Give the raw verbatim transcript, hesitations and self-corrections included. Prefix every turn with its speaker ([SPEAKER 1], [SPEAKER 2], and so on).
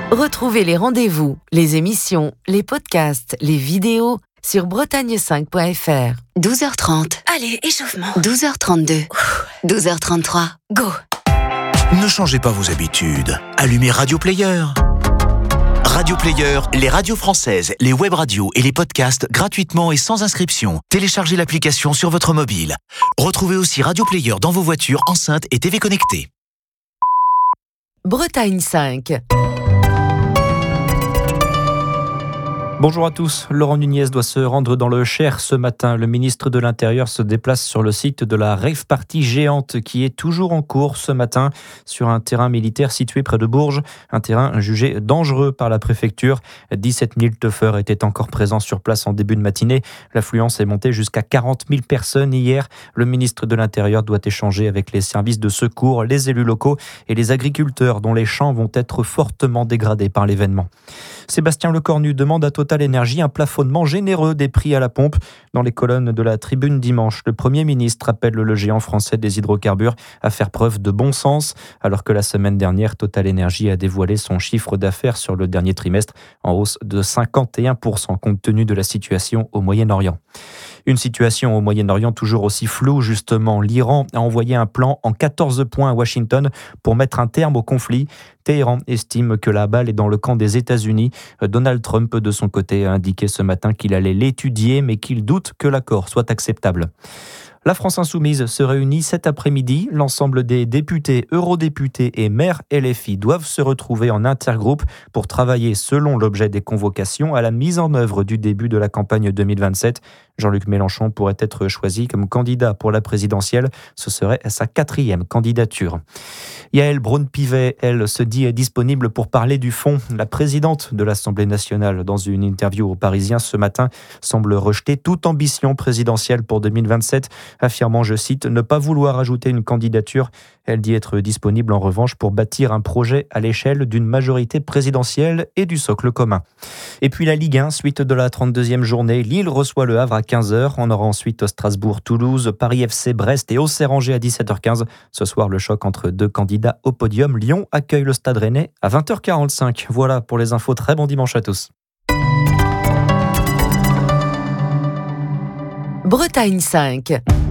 [SPEAKER 1] Retrouvez les rendez-vous, les émissions, les podcasts, les vidéos sur bretagne cinq point f r.
[SPEAKER 2] douze heures trente.
[SPEAKER 3] Allez, échauffement.
[SPEAKER 2] douze heures trente-deux. douze heures trente-trois.
[SPEAKER 3] Go.
[SPEAKER 4] Ne changez pas vos habitudes. Allumez Radio Player. Radio Player, les radios françaises, les web radios et les podcasts gratuitement et sans inscription. Téléchargez l'application sur votre mobile. Retrouvez aussi Radio Player dans vos voitures, enceintes et T V connectées.
[SPEAKER 1] Bretagne cinq.
[SPEAKER 5] Bonjour à tous. Laurent Nunez doit se rendre dans le Cher ce matin. Le ministre de l'Intérieur se déplace sur le site de la rave party géante qui est toujours en cours ce matin sur un terrain militaire situé près de Bourges. Un terrain jugé dangereux par la préfecture. dix-sept mille teufeurs étaient encore présents sur place en début de matinée. L'affluence est montée jusqu'à quarante mille personnes hier. Le ministre de l'Intérieur doit échanger avec les services de secours, les élus locaux et les agriculteurs dont les champs vont être fortement dégradés par l'événement. Sébastien Lecornu demande à Total Énergie un plafonnement généreux des prix à la pompe. Dans les colonnes de la Tribune dimanche, le Premier ministre appelle le géant français des hydrocarbures à faire preuve de bon sens, alors que la semaine dernière, Total Énergie a dévoilé son chiffre d'affaires sur le dernier trimestre en hausse de cinquante et un pour cent compte tenu de la situation au Moyen-Orient. Une situation au Moyen-Orient toujours aussi floue, justement. L'Iran a envoyé un plan en quatorze points à Washington pour mettre un terme au conflit. Téhéran estime que la balle est dans le camp des États-Unis. Donald Trump, de son côté, a indiqué ce matin qu'il allait l'étudier, mais qu'il doute que l'accord soit acceptable. La France Insoumise se réunit cet après-midi. L'ensemble des députés, eurodéputés et maires L F I doivent se retrouver en intergroupe pour travailler, selon l'objet des convocations, à la mise en œuvre du début de la campagne deux mille vingt-sept. Jean-Luc Mélenchon pourrait être choisi comme candidat pour la présidentielle. Ce serait sa quatrième candidature. Yaël Braun-Pivet, elle, se dit disponible pour parler du fond. La présidente de l'Assemblée nationale, dans une interview aux Parisiens ce matin, semble rejeter toute ambition présidentielle pour deux mille vingt-sept, affirmant, je cite, ne pas vouloir ajouter une candidature. Elle dit être disponible en revanche pour bâtir un projet à l'échelle d'une majorité présidentielle et du socle commun. Et puis la Ligue un, suite de la trente-deuxième journée, Lille reçoit le Havre à quinze heures. On aura ensuite Strasbourg-Toulouse, Paris F C Brest et Auxerre-Angers à dix-sept heures quinze. Ce soir, le choc entre deux candidats au podium. Lyon accueille le Stade Rennais à vingt heures quarante-cinq. Voilà pour les infos. Très bon dimanche à tous.
[SPEAKER 1] Bretagne cinq.